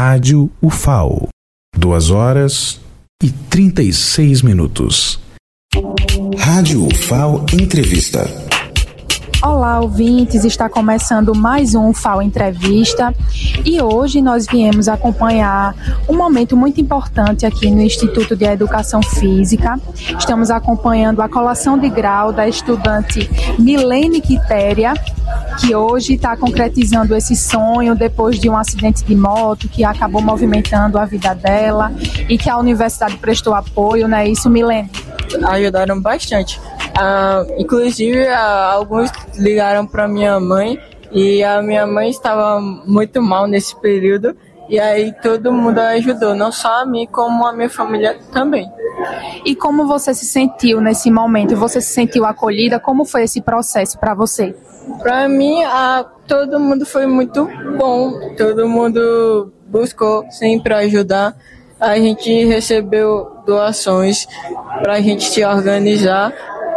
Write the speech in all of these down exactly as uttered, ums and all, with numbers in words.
Rádio U F A O. Duas horas e trinta e seis minutos. Rádio U F A O Entrevista. Olá, ouvintes, está começando mais um U F A O Entrevista e hoje nós viemos acompanhar um momento muito importante aqui no Instituto de Educação Física. Estamos acompanhando a colação de grau da estudante Milene Quitéria, que hoje está concretizando esse sonho depois de um acidente de moto que acabou movimentando a vida dela e que a universidade prestou apoio, não é isso, Milene? Ajudaram bastante. Uh, inclusive, uh, alguns ligaram para minha mãe e a minha mãe estava muito mal nesse período e aí todo mundo ajudou, não só a mim, como a minha família também. E como você se sentiu nesse momento? Você se sentiu acolhida? Como foi esse processo para você? Para mim, uh, todo mundo foi muito bom, todo mundo buscou sempre ajudar. A gente recebeu doações para a gente se organizar.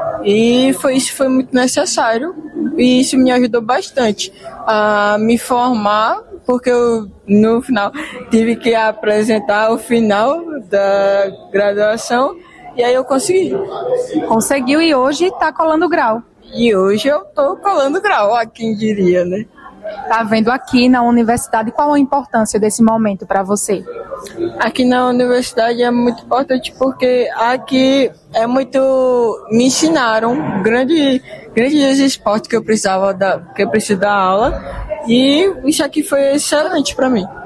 E foi, isso foi muito necessário e isso me ajudou bastante a me formar, porque eu, no final, tive que apresentar o final da graduação e aí eu consegui. Conseguiu e hoje está colando grau. E hoje eu estou colando grau, ó, quem diria, né? Está vendo aqui na universidade, qual a importância desse momento para você? Aqui na universidade é muito importante porque aqui é muito... Me ensinaram grandes grande esportes que eu precisava da, que eu preciso da aula e isso aqui foi excelente para mim.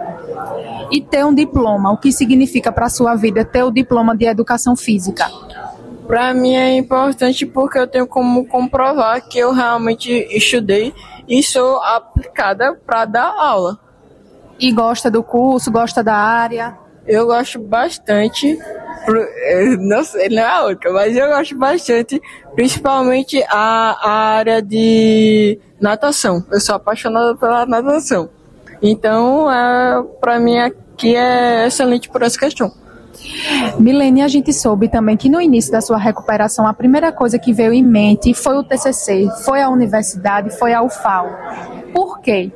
E ter um diploma, o que significa para a sua vida ter o diploma de educação física? Para mim é importante porque eu tenho como comprovar que eu realmente estudei e sou aplicada para dar aula. E gosta do curso, gosta da área? Eu gosto bastante, não sei, não é a única, mas eu gosto bastante, principalmente a, a área de natação. Eu sou apaixonada pela natação. Então, é, para mim aqui é excelente por essa questão. Milene, a gente soube também que no início da sua recuperação a primeira coisa que veio em mente foi o T C C, foi a universidade, foi a U F A O. Por quê?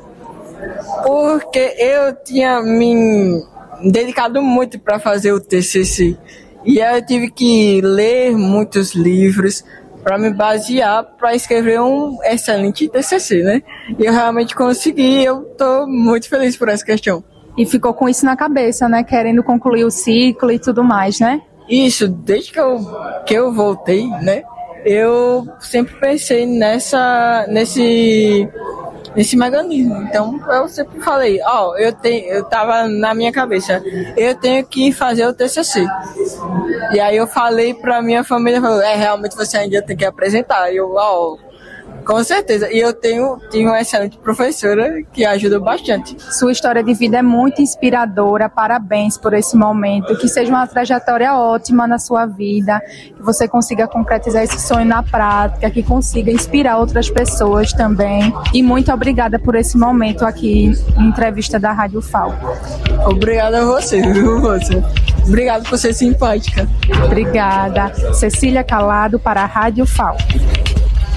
Porque eu tinha me dedicado muito para fazer o T C C e eu tive que ler muitos livros para me basear para escrever um excelente T C C, né? E eu realmente consegui, eu estou muito feliz por essa questão. E ficou com isso na cabeça, né? Querendo concluir o ciclo e tudo mais, né? Isso, desde que eu, que eu voltei, né? Eu sempre pensei nessa, nesse, nesse mecanismo. Então, eu sempre falei, ó, oh, eu, tenho, eu tava na minha cabeça, eu tenho que fazer o T C C. E aí eu falei pra minha família, falou, é, realmente você ainda tem que apresentar. E eu, ó... Oh, com certeza. E eu tenho, tenho uma excelente professora que ajuda bastante. Sua história de vida é muito inspiradora. Parabéns por esse momento. Que seja uma trajetória ótima na sua vida. Que você consiga concretizar esse sonho na prática. Que consiga inspirar outras pessoas também. E muito obrigada por esse momento aqui em entrevista da Rádio U F A O. Obrigada a você, viu, você? Obrigado por ser simpática. Obrigada. Cecília Calado para a Rádio U F A O.